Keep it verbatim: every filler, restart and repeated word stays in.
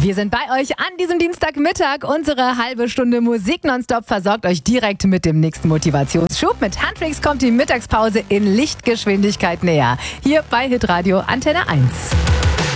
Wir sind bei euch an diesem Dienstagmittag. Unsere halbe Stunde Musik nonstop versorgt euch direkt mit dem nächsten Motivationsschub. Mit Handtricks kommt die Mittagspause in Lichtgeschwindigkeit näher. Hier bei Hitradio Antenne eins.